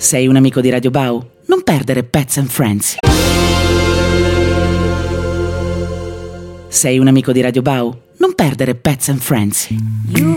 Sei un amico di Radio Bau? Non perdere Pets and Friends. Sei un amico di Radio Bau? Non perdere Pets and Friends.